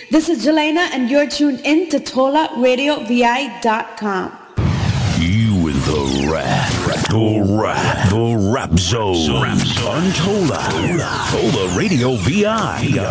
This is Jelena, and you're tuned in to TolaRadioVI.com. You in the rap zone. On Tola Radio VI.